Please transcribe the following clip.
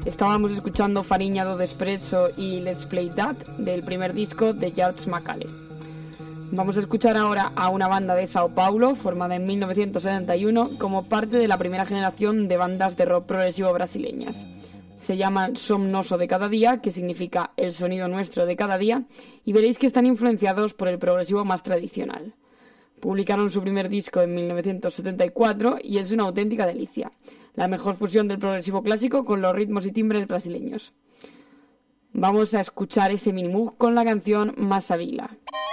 Estábamos escuchando Farinha do Desprezo y Let's Play That del primer disco de George Macaulay. Vamos a escuchar ahora a una banda de Sao Paulo formada en 1971 como parte de la primera generación de bandas de rock progresivo brasileñas. Se llaman Som Nosso de Cada Día, que significa el sonido nuestro de cada día, y veréis que están influenciados por el progresivo más tradicional. Publicaron su primer disco en 1974 y es una auténtica delicia. La mejor fusión del progresivo clásico con los ritmos y timbres brasileños. Vamos a escuchar esse Minimoog con la canción Massa Vila.